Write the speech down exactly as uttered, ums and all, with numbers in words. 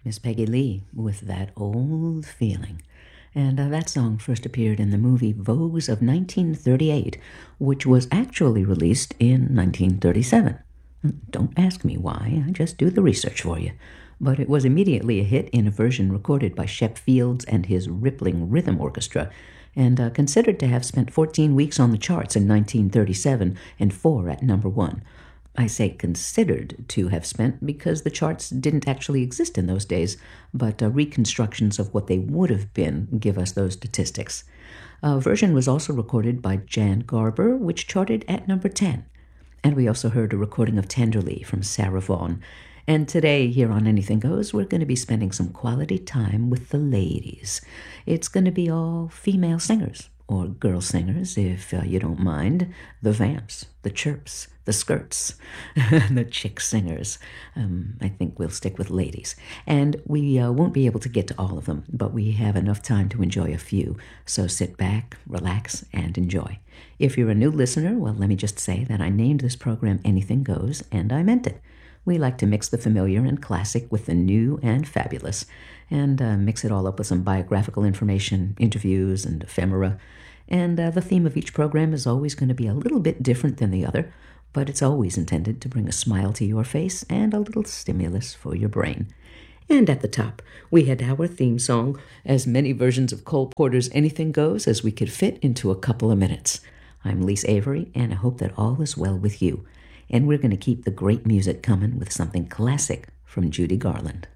Miss Peggy Lee with That Old Feeling. And uh, that song first appeared in the movie Vogues of nineteen thirty-eight, which was actually released in nineteen thirty-seven. Don't ask me why, I just do the research for you. But it was immediately a hit in a version recorded by Shep Fields and his Rippling Rhythm Orchestra, and uh, considered to have spent fourteen weeks on the charts in nineteen thirty-seven and four at number one. I say considered to have spent because the charts didn't actually exist in those days, but uh, reconstructions of what they would have been give us those statistics. A version was also recorded by Jan Garber, which charted at number ten. And we also heard a recording of Tenderly from Sarah Vaughan. And today, here on Anything Goes, we're going to be spending some quality time with the ladies. It's going to be all female singers, or girl singers, if uh, you don't mind. The vamps, the chirps, the skirts, the chick singers. Um, I think we'll stick with ladies. And we uh, won't be able to get to all of them, but we have enough time to enjoy a few. So sit back, relax, and enjoy. If you're a new listener, well, let me just say that I named this program Anything Goes, and I meant it. We like to mix the familiar and classic with the new and fabulous, and uh, mix it all up with some biographical information, interviews, and ephemera. And uh, the theme of each program is always going to be a little bit different than the other, but it's always intended to bring a smile to your face and a little stimulus for your brain. And at the top, we had our theme song, as many versions of Cole Porter's Anything Goes as we could fit into a couple of minutes. I'm Lise Avery, and I hope that all is well with you. And we're going to keep the great music coming with something classic from Judy Garland.